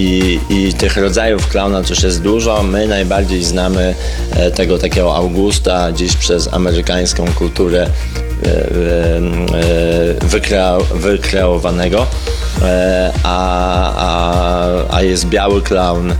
I tych rodzajów klauna też jest dużo. My najbardziej znamy tego takiego Augusta gdzieś przez amerykańską kulturę wykreowanego, a jest biały klaun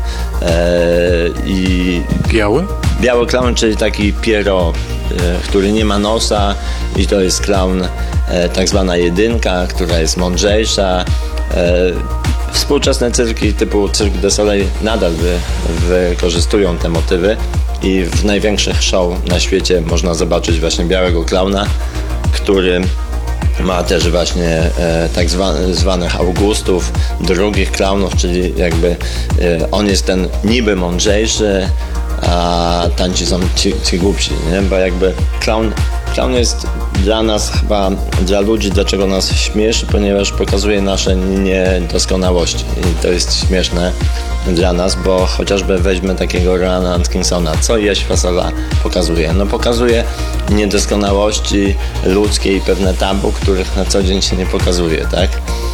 i Biały? Biały klaun, czyli taki Pierrot, który nie ma nosa, i to jest klaun tak zwana jedynka, która jest mądrzejsza. Współczesne cyrki typu Cirque du Soleil nadal wykorzystują te motywy i w największych show na świecie można zobaczyć właśnie białego klauna, który ma też właśnie tak zwanych Augustów, drugich klaunów, czyli jakby on jest ten niby mądrzejszy, a tamci są ci głupsi, nie? Bo jakby klaun jest dla nas, chyba dla ludzi, dlaczego nas śmieszy, ponieważ pokazuje nasze niedoskonałości i to jest śmieszne dla nas, bo chociażby weźmy takiego Rowana Atkinsona, co Jeś Fasola pokazuje? No pokazuje niedoskonałości ludzkie i pewne tabu, których na co dzień się nie pokazuje, tak?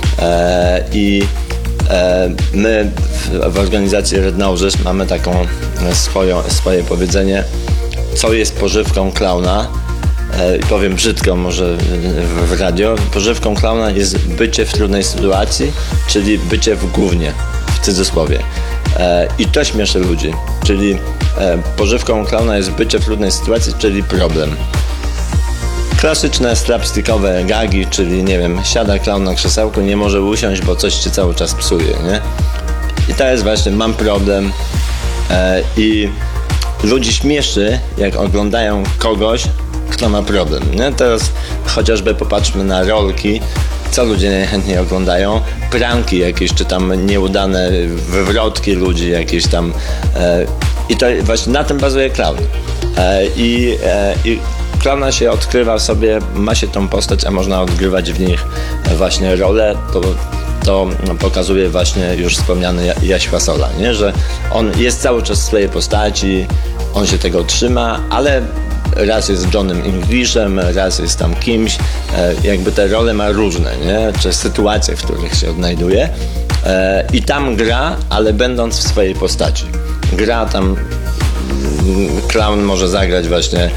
My w organizacji Red Noses mamy taką swoje powiedzenie, co jest pożywką klauna. Powiem brzydko może w radio. Pożywką klauna jest bycie w trudnej sytuacji, czyli bycie w gównie, w cudzysłowie. I to śmieszy ludzi. Czyli pożywką klauna jest bycie w trudnej sytuacji, czyli problem. Klasyczne slapstickowe gagi, czyli nie wiem, siada klaun na krzesełku, nie może usiąść, bo coś ci cały czas psuje, nie? I to jest właśnie, mam problem i ludzi śmieszy, jak oglądają kogoś, kto ma problem, nie? Teraz chociażby popatrzmy na rolki, co ludzie najchętniej oglądają, pranki jakieś, czy tam nieudane wywrotki ludzi jakieś tam i to właśnie na tym bazuje klaun. I klauna się odkrywa sobie, ma się tą postać, a można odgrywać w nich właśnie rolę, to pokazuje właśnie już wspomniany Jaś Fasola, nie? Że on jest cały czas w swojej postaci, on się tego trzyma, ale raz jest Johnem Englishem, raz jest tam kimś, jakby te role ma różne, nie? Czy sytuacje, w których się odnajduje i tam gra, ale będąc w swojej postaci. Gra tam, klaun może zagrać właśnie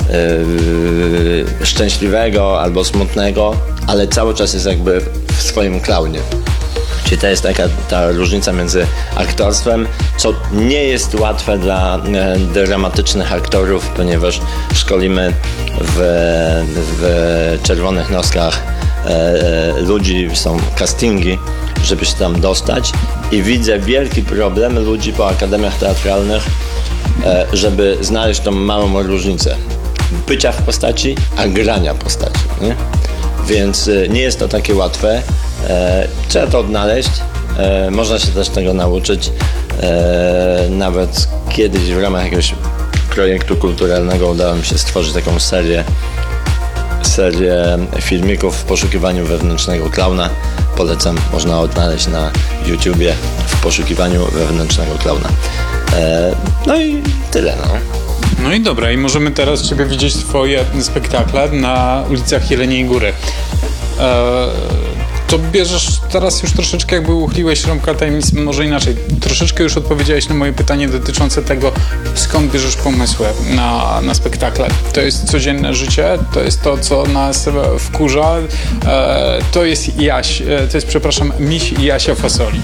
szczęśliwego albo smutnego, ale cały czas jest jakby w swoim klaunie. Czyli to jest taka ta różnica między aktorstwem, co nie jest łatwe dla dramatycznych aktorów, ponieważ szkolimy w Czerwonych Noskach ludzi, są castingi, żeby się tam dostać, i widzę wielki problem ludzi po akademiach teatralnych, żeby znaleźć tą małą różnicę bycia w postaci, a grania postaci, nie? Więc nie jest to takie łatwe. Trzeba to odnaleźć. Można się też tego nauczyć. Nawet kiedyś w ramach jakiegoś projektu kulturalnego udało mi się stworzyć taką serię filmików w poszukiwaniu wewnętrznego klauna. Polecam, można odnaleźć na YouTubie w poszukiwaniu wewnętrznego klauna. No i tyle, no. No i dobra, i możemy teraz Ciebie widzieć twoje spektakle na ulicach Jeleniej Góry. To bierzesz teraz już troszeczkę, jakby uchyliłeś rąbka tajemnicy, może inaczej. Troszeczkę już odpowiedziałeś na moje pytanie dotyczące tego, skąd bierzesz pomysły na spektakle. To jest codzienne życie, to jest to, co nas wkurza, to jest miś Jasia Fasoli.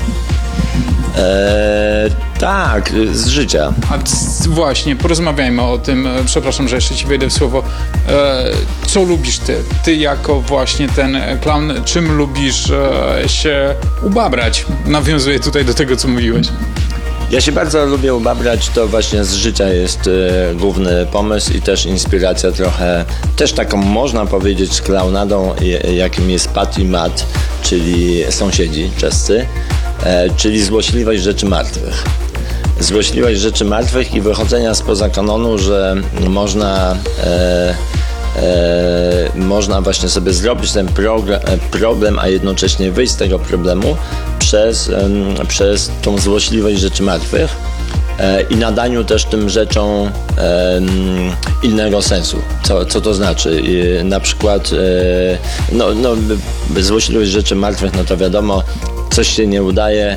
Tak, z życia. Właśnie, porozmawiajmy o tym, przepraszam, że jeszcze Ci wejdę w słowo. Co lubisz Ty? Ty jako właśnie ten klaun, czym lubisz się ubabrać? Nawiązuję tutaj do tego, co mówiłeś. Ja się bardzo lubię ubabrać, to właśnie z życia jest główny pomysł i też inspiracja trochę, też taką można powiedzieć klaunadą, jakim jest Pat i Mat, czyli sąsiedzi czescy, czyli złośliwość rzeczy martwych. Złośliwość rzeczy martwych i wychodzenia spoza kanonu, że można właśnie sobie zrobić ten problem, a jednocześnie wyjść z tego problemu przez tą złośliwość rzeczy martwych i nadaniu też tym rzeczom innego sensu. Co to znaczy? Na przykład złośliwość rzeczy martwych, no to wiadomo, coś się nie udaje,